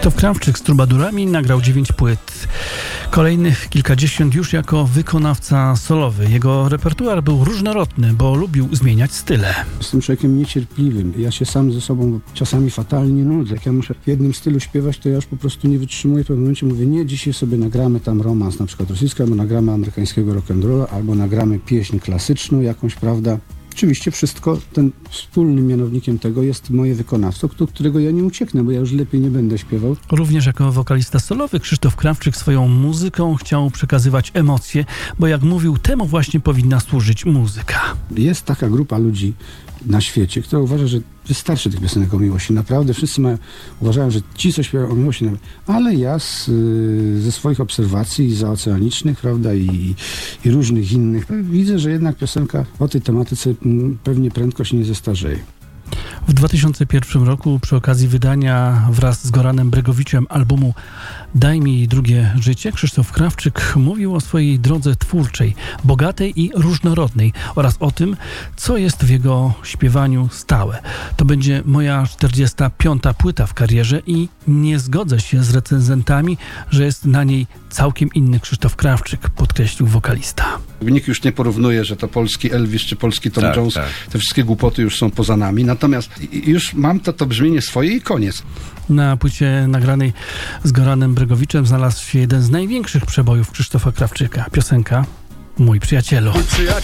Krzysztof Krawczyk z Trubadurami nagrał 9 płyt. Kolejnych kilkadziesiąt już jako wykonawca solowy. Jego repertuar był różnorodny, bo lubił zmieniać style. Jestem człowiekiem niecierpliwym. Ja się sam ze sobą czasami fatalnie nudzę. Jak ja muszę w jednym stylu śpiewać, to ja już po prostu nie wytrzymuję. W pewnym momencie mówię, nie, dzisiaj sobie nagramy tam romans, na przykład rosyjski, albo nagramy amerykańskiego rock'n'rolla, albo nagramy pieśń klasyczną jakąś, prawda? Oczywiście wszystko, ten wspólnym mianownikiem tego jest moje wykonawstwo, do którego ja nie ucieknę, bo ja już lepiej nie będę śpiewał. Również jako wokalista solowy Krzysztof Krawczyk swoją muzyką chciał przekazywać emocje, bo jak mówił, temu właśnie powinna służyć muzyka. Jest taka grupa ludzi na świecie, która uważa, że wystarczy tych piosenek o miłości. Naprawdę wszyscy uważają, że ci, co śpiewają o miłości, ale ja ze swoich obserwacji zaoceanicznych, prawda, i różnych innych, widzę, że jednak piosenka o tej tematyce pewnie prędko się nie zestarzeje. W 2001 roku przy okazji wydania wraz z Goranem Bregowiczem albumu Daj mi drugie życie, Krzysztof Krawczyk mówił o swojej drodze twórczej, bogatej i różnorodnej oraz o tym, co jest w jego śpiewaniu stałe. To będzie moja 45. płyta w karierze i nie zgodzę się z recenzentami, że jest na niej całkiem inny Krzysztof Krawczyk, podkreślił wokalista. Nikt już nie porównuje, że to polski Elvis czy polski Tom Jones. Tak. Te wszystkie głupoty już są poza nami. Natomiast już mam to brzmienie swoje i koniec. Na płycie nagranej z Goranem Bregowiczem znalazł się jeden z największych przebojów Krzysztofa Krawczyka. Piosenka Mój przyjacielu.